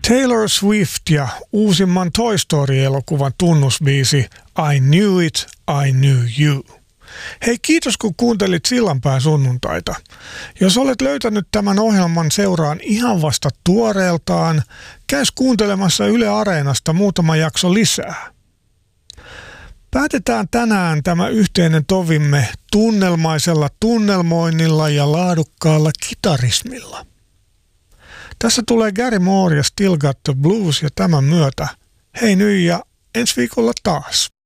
Taylor Swift ja uusimman Toy Story-elokuvan tunnusbiisi I Knew It, I Knew You. Hei, kiitos kun kuuntelit Sillanpään sunnuntaita. Jos olet löytänyt tämän ohjelman seuraan ihan vasta tuoreeltaan, käy kuuntelemassa Yle Areenasta muutama jakso lisää. Päätetään tänään tämä yhteinen tovimme tunnelmaisella tunnelmoinnilla ja laadukkaalla kitarismilla. Tässä tulee Gary Moore ja Still Got the Blues ja tämän myötä hei nyt ja ensi viikolla taas.